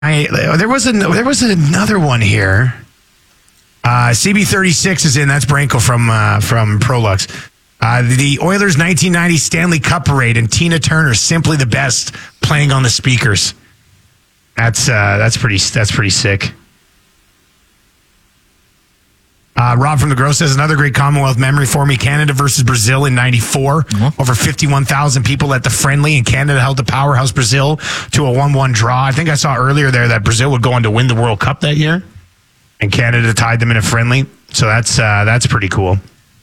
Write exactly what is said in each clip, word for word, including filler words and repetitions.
I, there was a, there was another one here. Uh, C B thirty-six is in. That's Branko from uh, from Prolux. Uh, the Oilers nineteen ninety Stanley Cup Parade and Tina Turner, Simply the Best, playing on the speakers. That's uh, that's pretty that's pretty sick. Uh, Rob from the Grove says another great Commonwealth memory for me. Canada versus Brazil in ninety-four. Mm-hmm. Over fifty-one thousand people at the friendly, and Canada held the powerhouse Brazil to a one one draw. I think I saw earlier there that Brazil would go on to win the World Cup that year, and Canada tied them in a friendly. So that's uh, that's pretty cool.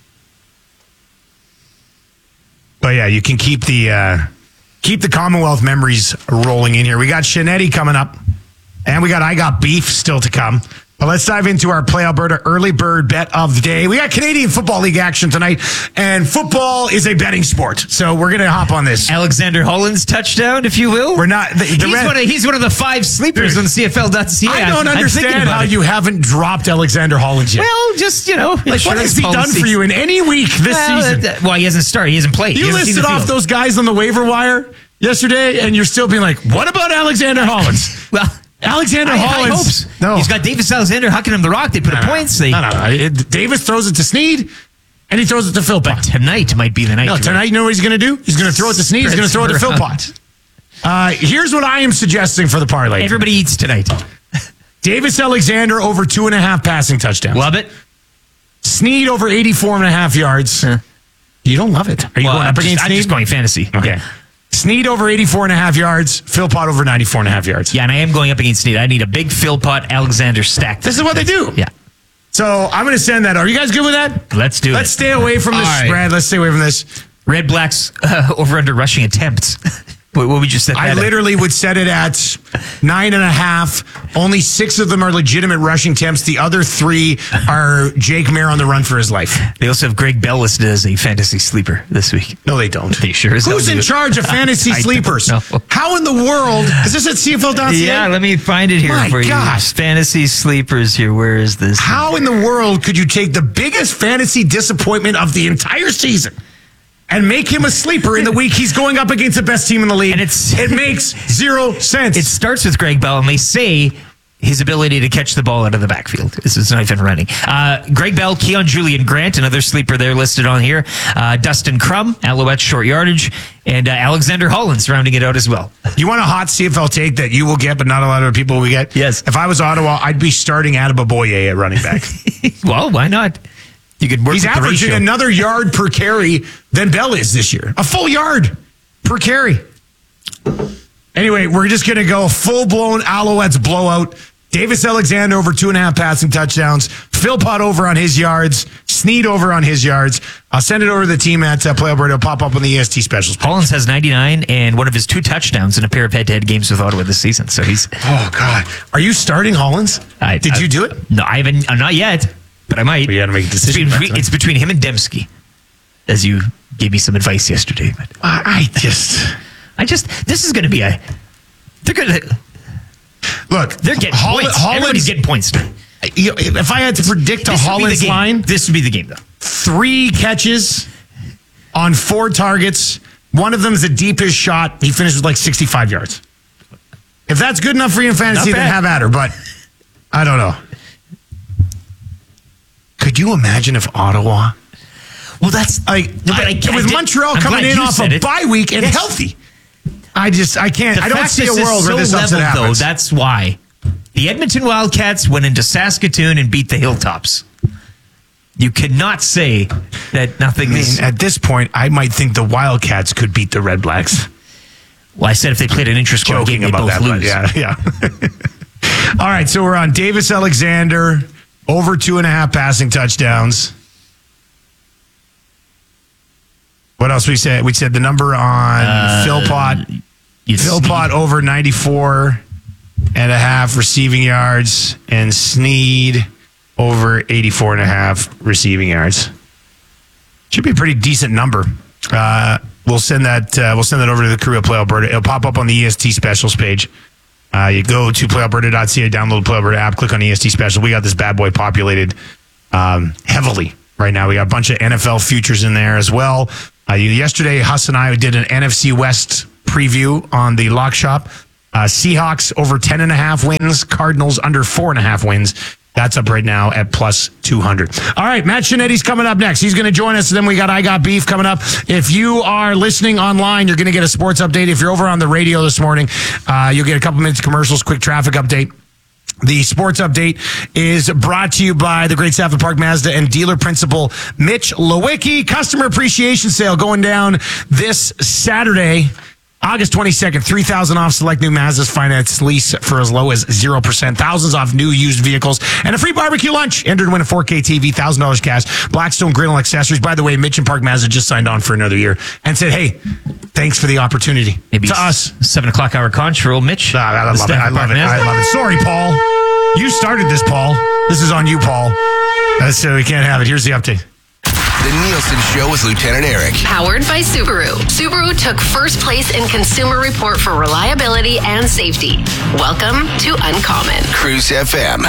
But yeah, you can keep the uh, keep the Commonwealth memories rolling in here. We got Shinetti coming up, and we got I Got Beef still to come. But let's dive into our Play Alberta early bird bet of the day. We got Canadian Football League action tonight, and football is a betting sport. So we're going to hop on this. Alexander Holland's touchdown, if you will. We're not. The, the he's, red, one of, he's one of the five sleepers on C F L dot C A. I don't I'm, understand I'm how it. you haven't dropped Alexander Holland yet. Well, just, you know. Like, what has he done for you in any week this well, season? Uh, well, he hasn't started. He hasn't played. You hasn't listed off those guys on the waiver wire yesterday, and you're still being like, what about Alexander Holland? well... Alexander Holland. No. He's got Davis Alexander hucking him the rock. They put no, a points. They, no, no, no. It, Davis throws it to Sneed, and he throws it to Philpott. But tonight might be the night. No, tonight, you know what he's going to do? He's going to throw it to Sneed. He's going to throw it to Philpott. Uh, here's what I am suggesting for the parlay. Everybody eats tonight. Davis Alexander over two and a half passing touchdowns. Love it. Sneed over eighty-four and a half yards. Huh. You don't love it. Are you well, going I'm up just, against I'm Sneed? just going fantasy. Okay. Sneed over eighty-four and a half yards. Philpott over ninety-four and a half yards. Yeah, and I am going up against Sneed. I need a big Philpott Alexander stack. This is what they do. Yeah. So I'm going to send that. Are you guys good with that? Let's do Let's it. Let's stay away from this All spread. right. Let's stay away from this. Red Blacks uh, over under rushing attempts. What would you set that I at? literally would set it at nine and a half. Only six of them are legitimate rushing attempts. The other three are Jake Mayer on the run for his life. They also have Greg Bell listed as a fantasy sleeper this week. No, they don't. They sure as hell Who's do. in charge of fantasy I sleepers? don't know. How in the world? Is this at C F L dot C A? Yeah, let me find it here My for gosh. you. Fantasy sleepers here. Where is this? How in the world could you take the biggest fantasy disappointment of the entire season and make him a sleeper in the week he's going up against the best team in the league? And it's it makes zero sense. It starts with Greg Bell, and they say his ability to catch the ball out of the backfield. This is not even running. Uh, Greg Bell, Keon Julian Grant, another sleeper there listed on here. Uh, Dustin Crum, Alouettes short yardage, and uh, Alexander Holland's rounding it out as well. You want a hot C F L take that you will get, but not a lot of people will get? Yes. If I was Ottawa, I'd be starting Adeboboye at running back. Well, why not? You could work He's with the averaging ratio. another yard per carry than Bell is this year. A full yard per carry. Anyway, we're just going to go full-blown Alouettes blowout. Davis Alexander over two and a half passing touchdowns. Philpott over on his yards. Sneed over on his yards. I'll send it over to the team at uh, Play Alberta. It'll pop up on the E S T specials page. Hollins has ninety-nine and one of his two touchdowns in a pair of head-to-head games with Ottawa this season. So he's... Oh, God. Are you starting Hollins? I, Did I, you do it? No, I haven't. Uh, not yet, but I might. We got to make a It's decision. between, it's between him and Dembski, as you gave me some advice yesterday. But I, I just... I just... This is going to be a... They're going to... Look, They're getting Holl- points. Holland's, Everybody's getting points. You know, if I had to predict a This would be the Holland's game. line, This would be the game, though. three catches on four targets. One of them is the deepest shot. He finished with like sixty-five yards. If that's good enough for you in fantasy, then have at her. But I don't know. Could you imagine if Ottawa, Well, that's... like, No, but I- I with did- Montreal I'm coming glad in you off said a it. bye week and Yes. healthy, I just I can't. The I don't fact see a this is world where so this upset leveled, happens. Though, that's why the Edmonton Wildcats went into Saskatoon and beat the Hilltops. You cannot say that nothing I mean, is... at this point, I might think the Wildcats could beat the Red Blacks. Well, I said if they played an intra-squad game, Joking they about both that, but lose. yeah, yeah. All right, so we're on Davis Alexander, over two and a half passing touchdowns. What else we said? We said the number on Uh, Philpott. You'd Philpott Sneed. over ninety-four and a half receiving yards, and Sneed over eighty-four and a half receiving yards. Should be a pretty decent number. Uh, we'll send that. Uh, we'll send that over to the crew at Play Alberta. It'll pop up on the E S T specials page. Uh, you go to play alberta dot c a, download the Play Alberta app, click on E S T special. We got this bad boy populated um, heavily right now. We got a bunch of N F L futures in there as well. Uh, you, yesterday, Huss and I did an N F C West preview on the Lock Shop. Uh, Seahawks over ten and a half wins. Cardinals under four and a half wins. That's up right now at plus two hundred. All right, Matt Shinetti's coming up next. He's going to join us. Then we got I Got Beef coming up. If you are listening online, you're going to get a sports update. If you're over on the radio this morning, uh, you'll get a couple minutes of commercials, quick traffic update. The sports update is brought to you by the great staff of Park Mazda and dealer principal Mitch Lewicki. Customer appreciation sale going down this Saturday, August twenty-second, three thousand dollars off select new Mazdas finance lease for as low as zero percent. Thousands off new used vehicles and a free barbecue lunch. Enter to win a four K T V, one thousand dollars cash, Blackstone Grill and Accessories. By the way, Mitch and Park Mazda just signed on for another year and said, hey, thanks for the opportunity. Maybe to us. Seven o'clock hour conch for old Mitch. Ah, I love it. I love it. I love it. Sorry, Paul. You started this, Paul. This is on you, Paul. Uh, so we can't have it. Here's the update. The Nielsen Show with Lieutenant Eric. Powered by Subaru. Subaru took first place in Consumer Report for reliability and safety. Welcome to Uncommon. Cruise F M.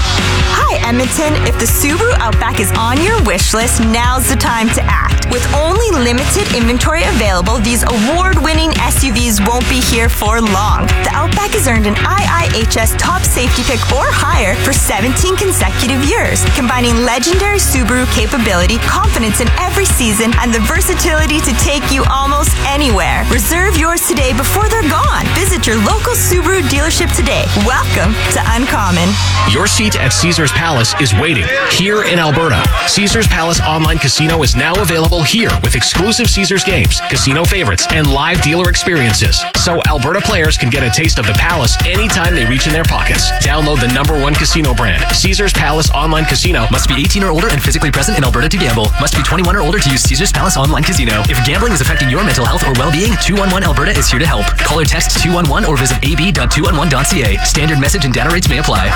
Hi, Edmonton. If the Subaru Outback is on your wish list, now's the time to act. With only limited inventory available, these award-winning S U Vs won't be here for long. The Outback has earned an I I H S top safety pick or higher for seventeen consecutive years, combining legendary Subaru capability, confidence in every season, and the versatility to take you almost anywhere. Reserve yours today before they're gone. Visit your local Subaru dealership today. Welcome to Uncommon. Your seat at Caesars Palace is waiting here in Alberta. Caesars Palace Online Casino is now available here with exclusive Caesars games, casino favorites, and live dealer experiences. So Alberta players can get a taste of the Palace anytime they reach in their pockets. Download the number one casino brand, Caesars Palace Online Casino. Must be eighteen or older and physically present in Alberta to gamble. Must be twenty-one or older to use Caesars Palace Online Casino. If gambling is affecting your mental health or well-being, two one one Alberta is here to help. Call or text two one one or visit a b dot two one one dot c a. Standard message and data rates may apply.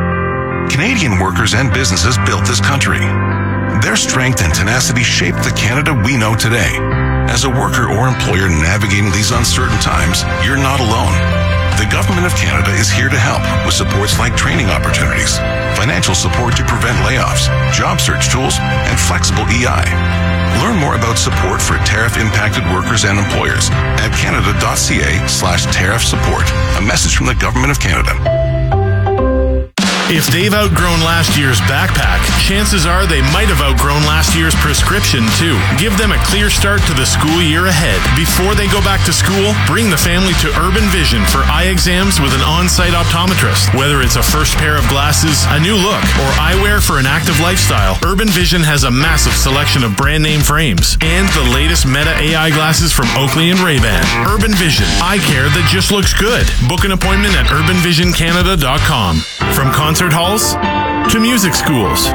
Canadian workers and businesses built this country. Their strength and tenacity shaped the Canada we know today. As a worker or employer navigating these uncertain times, you're not alone. The Government of Canada is here to help with supports like training opportunities, financial support to prevent layoffs, job search tools, and flexible E I. Learn more about support for tariff-impacted workers and employers at canada.ca slash tariff support. A message from the Government of Canada. If they've outgrown last year's backpack, chances are they might have outgrown last year's prescription too. Give them a clear start to the school year ahead. Before they go back to school, bring the family to Urban Vision for eye exams with an on-site optometrist. Whether it's a first pair of glasses, a new look, or eyewear for an active lifestyle, Urban Vision has a massive selection of brand name frames and the latest Meta A I glasses from Oakley and Ray-Ban. Urban Vision, eye care that just looks good. Book an appointment at urban vision canada dot com. From concert halls to music schools,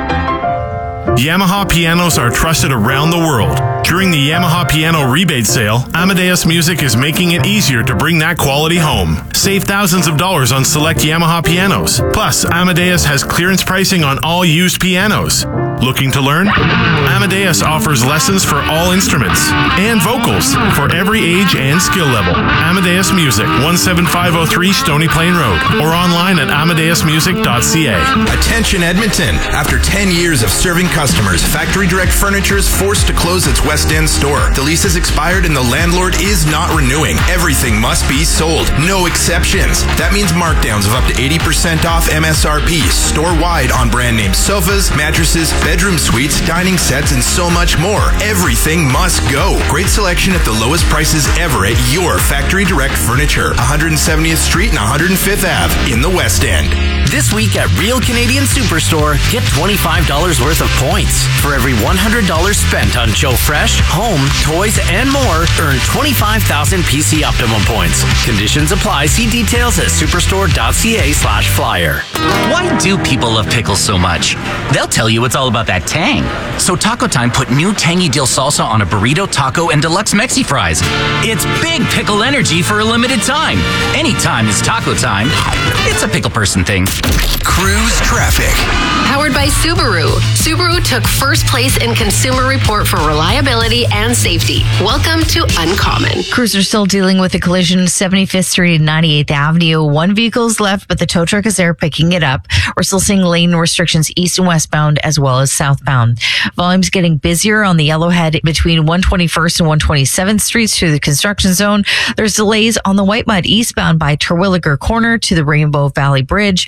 Yamaha pianos are trusted around the world. During the Yamaha Piano Rebate Sale, Amadeus Music is making it easier to bring that quality home. Save thousands of dollars on select Yamaha pianos. Plus, Amadeus has clearance pricing on all used pianos. Looking to learn? Amadeus offers lessons for all instruments and vocals for every age and skill level. Amadeus Music, one seven five oh three Stony Plain Road, or online at amadeus music dot c a. Attention Edmonton. After ten years of serving customers, Factory Direct Furniture is forced to close its West End store. The lease has expired and the landlord is not renewing. Everything must be sold. No exceptions. That means markdowns of up to eighty percent off M S R P store-wide on brand name sofas, mattresses, bedroom suites, dining sets, and so much more. Everything must go. Great selection at the lowest prices ever at your Factory Direct Furniture. one hundred seventieth Street and one hundred fifth Avenue in the West End. This week at Real Canadian Superstore, get twenty-five dollars worth of points. For every one hundred dollars spent on Joe Fresh, home, toys, and more, earn twenty-five thousand P C Optimum points. Conditions apply. See details at superstore.ca slash flyer. Why do people love pickles so much? They'll tell you it's all about that tang. So Taco Time put new tangy dill salsa on a burrito, taco, and deluxe Mexi fries. It's big pickle energy for a limited time. Anytime is taco time. It's a pickle person thing. Cruise traffic. Powered by Subaru. Subaru took first place in Consumer Report for reliability and safety. Welcome to Uncommon. Crews are still dealing with a collision seventy-fifth Street and ninety-eighth Avenue. One vehicle's left, but the tow truck is there picking it up. We're still seeing lane restrictions east and westbound as well as southbound. Volume's getting busier on the Yellowhead between one twenty-first and one twenty-seventh Streets through the construction zone. There's delays on the White Mud eastbound by Terwilliger Corner to the Rainbow Valley Bridge.